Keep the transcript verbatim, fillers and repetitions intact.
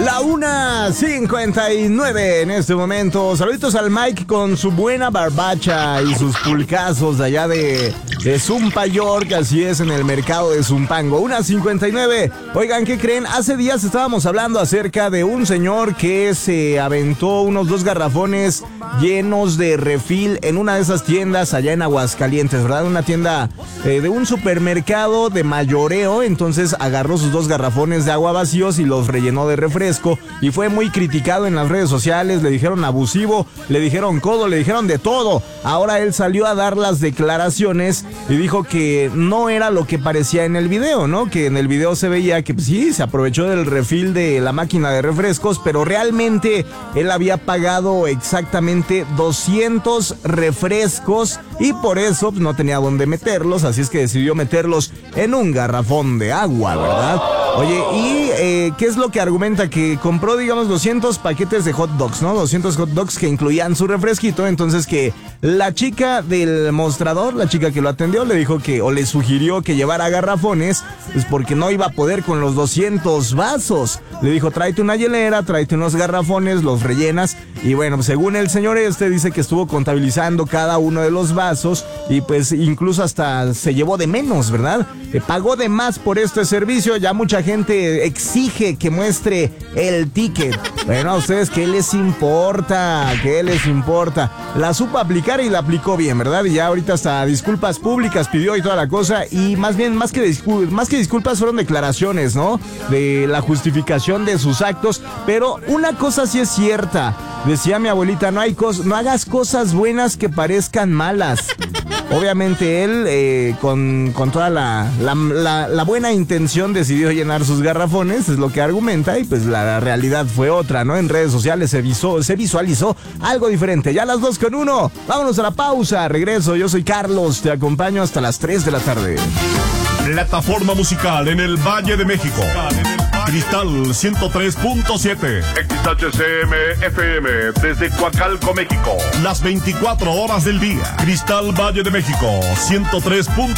La una cincuenta y nueve en este momento. Saluditos al Mike con su buena barbacha y sus pulcazos de allá de, de Zumpa York, así es, en el mercado de Zumpango. una cincuenta y nueve. Oigan, ¿qué creen? Hace días estábamos hablando acerca de un señor que se aventó unos dos garrafones llenos de refil en una de esas tiendas allá en Aguascalientes, ¿verdad? Una tienda eh, de un supermercado de mayoreo. Entonces agarró sus dos garrafones de agua vacíos y los rellenó de refresco. Y fue muy criticado en las redes sociales, le dijeron abusivo, le dijeron codo, le dijeron de todo. Ahora él salió a dar las declaraciones y dijo que no era lo que parecía en el video, ¿no? Que en el video se veía que pues, sí, se aprovechó del refil de la máquina de refrescos, pero realmente él había pagado exactamente doscientos refrescos y por eso pues, no tenía dónde meterlos, así es que decidió meterlos en un garrafón de agua, ¿verdad? Oye, ¿y eh, qué es lo que argumenta? Que compró, digamos, doscientos paquetes de hot dogs, ¿no? doscientos hot dogs que incluían su refresquito. Entonces que la chica del mostrador, la chica que lo atendió, le dijo que, o le sugirió que llevara garrafones, pues porque no iba a poder con los doscientos vasos. Le dijo, tráete una hielera, tráete unos garrafones, los rellenas. Y bueno, pues según el señor este, dice que estuvo contabilizando cada uno de los vasos y pues incluso hasta se llevó de menos, ¿verdad? Eh, pagó de más por este servicio. Ya mucha gente exige que muestre el ticket. Bueno, a ustedes, ¿qué les importa? ¿Qué les importa? La supo aplicar y la aplicó bien, ¿verdad? Y ya ahorita hasta disculpas públicas pidió y toda la cosa. Y más bien, más que, discul- más que disculpas, fueron declaraciones, ¿no? De la justificación de sus actos. Pero una cosa sí es cierta. Decía mi abuelita, no hay cos- no hagas cosas buenas que parezcan malas. Obviamente él, eh, con, con toda la, la, la, la buena intención, decidió llenar sus garrafones, es lo que argumenta, y pues la, la realidad fue otra, ¿no? En redes sociales se, viso, se visualizó algo diferente. Ya a las dos con uno, vámonos a la pausa, regreso, yo soy Carlos, te acompaño hasta las tres de la tarde. Plataforma musical en el Valle de México. Cristal ciento tres punto siete. X H C M F M desde Coacalco, México. Las veinticuatro horas del día. Cristal Valle de México ciento tres punto